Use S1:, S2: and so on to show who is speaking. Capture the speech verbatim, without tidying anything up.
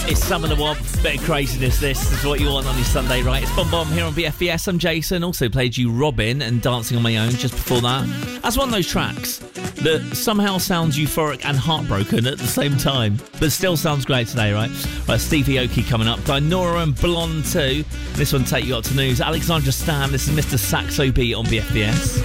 S1: It's Summer the Womp, bit of craziness. This is what you want on your Sunday, right? It's Bomb Bomb here on B F B S. I'm Jason. Also played you Robin and Dancing on My Own just before that. That's one of those tracks that somehow sounds euphoric and heartbroken at the same time, but still sounds great today, right? Right, Stevie Aoki coming up. Dinora and Blonde too. This one take you up to news. Alexandra Stan. This is Mister Saxo Beat on B F B S.